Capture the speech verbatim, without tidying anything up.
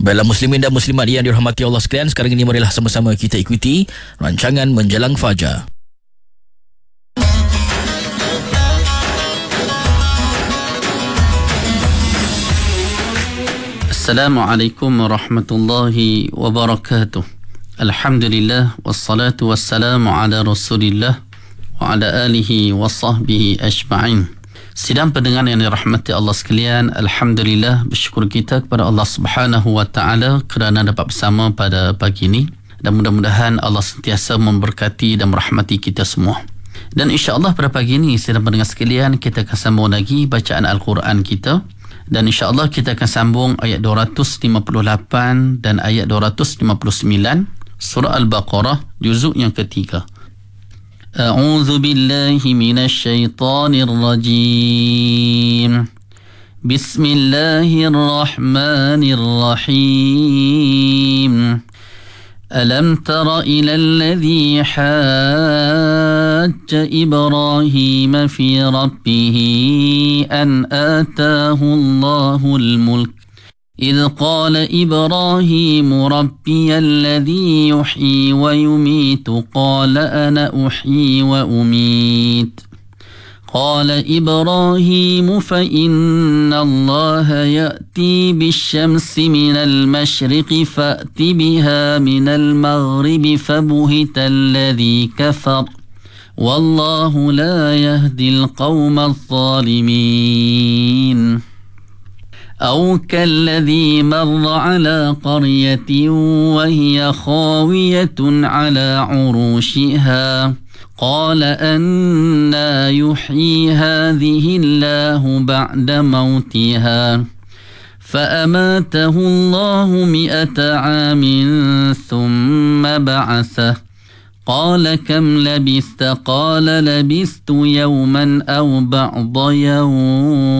Baiklah muslimin dan muslimat yang dirahmati Allah sekalian, sekarang ini marilah sama-sama kita ikuti rancangan Menjelang Fajar. Assalamualaikum warahmatullahi wabarakatuh. Alhamdulillah wassalatu wassalamu ala Rasulillah wa ala alihi wa sahbihi ajma'in. Sidang pendengar yang dirahmati Allah sekalian, alhamdulillah bersyukur kita kepada Allah Subhanahu wa taala kerana dapat bersama pada pagi ini, dan mudah-mudahan Allah sentiasa memberkati dan merahmati kita semua. Dan insya-Allah pada pagi ini sidang pendengar sekalian, kita akan sambung lagi bacaan Al-Quran kita, dan insya-Allah kita akan sambung ayat dua ratus lima puluh lapan dan ayat dua ratus lima puluh sembilan surah Al-Baqarah juzuk yang ketiga. أعوذ بالله من الشيطان الرجيم بسم الله الرحمن الرحيم ألم تر إلى الذي حاج إبراهيم في ربه أن آتاه الله الملك إذ قال إبراهيم ربي الذي يحيي ويميت قال أنا أحيي وأميت قال إبراهيم فإن الله يأتي بالشمس من المشرق فأت بها من المغرب فبهت الذي كفر والله لا يهدي القوم الظالمين أو كالذي مر على قرية وهي خاوية على عروشها قال أنى يحيي هذه الله بعد موتها فأماته الله مئة عام ثم بعثه قال كم لبثت قال لبثت يوما أو بعض يوم